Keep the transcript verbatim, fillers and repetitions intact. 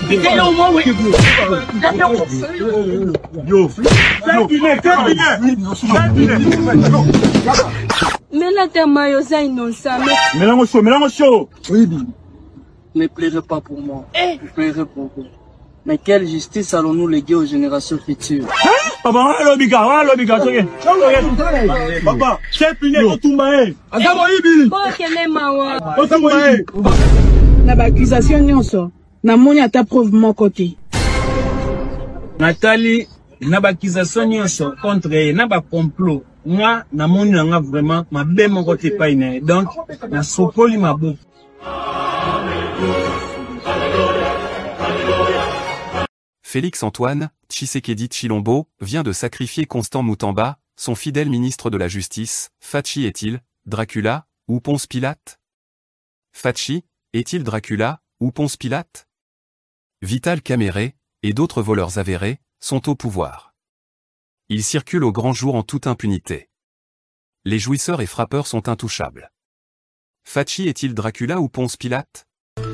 Mais là, t'es maillot, innocent. Mélange chaud, mélange chaud. Oui. Ne pleurez pas pour moi. Ne pleurez pour vous. Mais quelle justice allons-nous léguer aux générations futures? Papa, on a l'obiga, on a l'obiga. Papa, c'est puni au Tumbaé. Bon, quel est ma Au Tumbaé. Na ba accusation nyonso. Na moni ata preuve mon côté. Nathalie, na ba accusation nyonso contre elle, na ba complot. Moi, na moni nga vraiment ma be mon côté pas ine. Donc, na sopoli ma bouffe. Félix-Antoine Tshisekedi Tshilombo vient de sacrifier Constant Moutamba, son fidèle ministre de la Justice. Fachi est-il Dracula ou Ponce Pilate? Fachi est-il Dracula ou Ponce Pilate? Vital Kamerhe et d'autres voleurs avérés sont au pouvoir. Ils circulent au grand jour en toute impunité. Les jouisseurs et frappeurs sont intouchables. Fachi est-il Dracula ou Ponce Pilate?